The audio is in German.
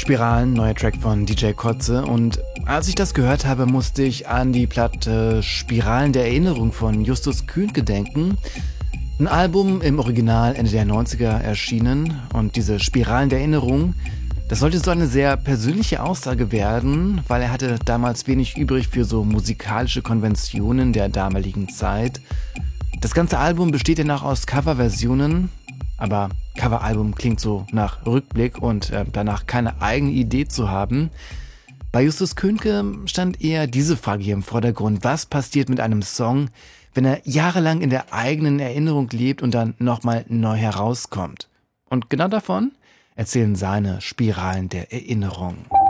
Spiralen, neuer Track von DJ Kotze, und als ich das gehört habe, musste ich an die Platte Spiralen der Erinnerung von Justus Kühnke denken. Ein Album im Original Ende der 90er erschienen, und diese Spiralen der Erinnerung, das sollte so eine sehr persönliche Aussage werden, weil er hatte damals wenig übrig für so musikalische Konventionen der damaligen Zeit. Das ganze Album besteht danach aus Coverversionen, aber Coveralbum klingt so nach Rückblick und danach keine eigene Idee zu haben. Bei Justus Kühnke stand eher diese Frage hier im Vordergrund: Was passiert mit einem Song, wenn er jahrelang in der eigenen Erinnerung lebt und dann nochmal neu herauskommt? Und genau davon erzählen seine Spiralen der Erinnerung.